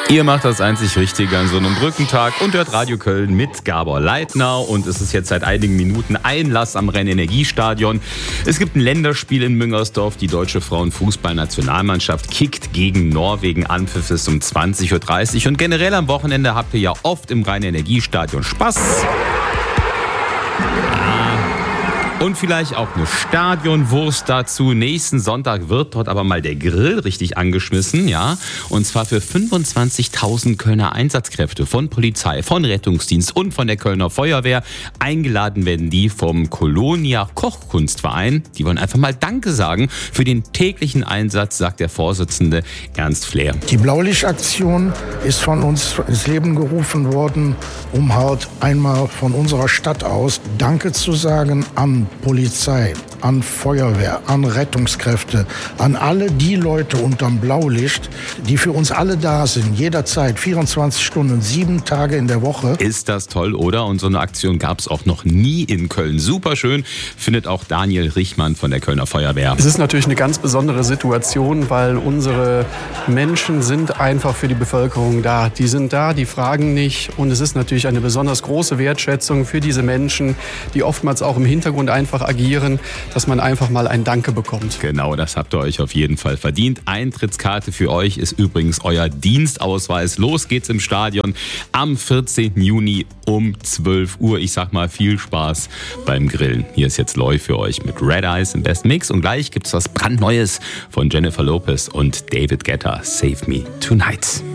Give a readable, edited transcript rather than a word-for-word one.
Ihr macht das einzig Richtige an so einem Brückentag und hört Radio Köln mit Gabor Leitner. Und es ist jetzt seit einigen Minuten Einlass am Rhein-Energiestadion. Es gibt ein Länderspiel in Müngersdorf. Die deutsche Frauenfußballnationalmannschaft kickt gegen Norwegen. Anpfiff ist um 20.30 Uhr. Und generell am Wochenende habt ihr ja oft im Rhein-Energiestadion Spaß. Und vielleicht auch eine Stadionwurst dazu. Nächsten Sonntag wird dort aber mal der Grill richtig angeschmissen, ja. Und zwar für 25.000 Kölner Einsatzkräfte von Polizei, von Rettungsdienst und von der Kölner Feuerwehr. Eingeladen werden die vom Kolonia Kochkunstverein. Die wollen einfach mal Danke sagen für den täglichen Einsatz, sagt der Vorsitzende Ernst Flair. Die Blaulichtaktion ist von uns ins Leben gerufen worden, um halt einmal von unserer Stadt aus Danke zu sagen an Polizei, an Feuerwehr, an Rettungskräfte, an alle die Leute unterm Blaulicht, die für uns alle da sind, jederzeit, 24 Stunden, 7 Tage in der Woche. Ist das toll, oder? Und so eine Aktion gab es auch noch nie in Köln. Super schön, findet auch Daniel Richmann von der Kölner Feuerwehr. Es ist natürlich eine ganz besondere Situation, weil unsere Menschen sind einfach für die Bevölkerung da. Die sind da, die fragen nicht. Und es ist natürlich eine besonders große Wertschätzung für diese Menschen, die oftmals auch im Hintergrund einfach agieren, dass man einfach mal ein Danke bekommt. Genau, das habt ihr euch auf jeden Fall verdient. Eintrittskarte für euch ist übrigens euer Dienstausweis. Los geht's im Stadion am 14. Juni um 12 Uhr. Ich sag mal, viel Spaß beim Grillen. Hier ist jetzt Loy für euch mit Red Eyes im Best Mix. Und gleich gibt's was brandneues von Jennifer Lopez und David Guetta. Save Me Tonight.